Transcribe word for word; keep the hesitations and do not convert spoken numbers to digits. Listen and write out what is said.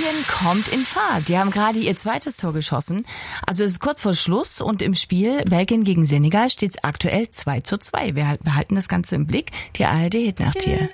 Belgien kommt in Fahrt. Die haben gerade ihr zweites Tor geschossen. Also es ist kurz vor Schluss und im Spiel Belgien gegen Senegal steht es aktuell zwei zu zwei. Wir halten das Ganze im Blick. Die A R D Hit Nacht hier.